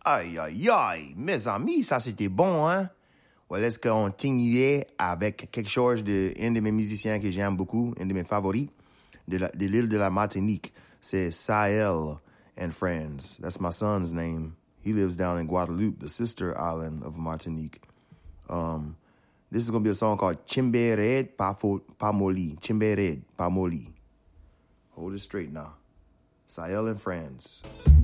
Aïe, aïe, aïe. Mes amis, ça c'était bon, hein? Well, est-ce qu'on continuait avec quelque chose un de mes musiciens que j'aime beaucoup, un de mes favoris, de l'île de la Martinique. C'est Sahel and Friends. That's my son's name. He lives down in Guadeloupe, the sister island of Martinique. This is going to be a song called Chimbered Pamoli. Chimbered Pamoli. Hold it straight now. Sahel and Friends.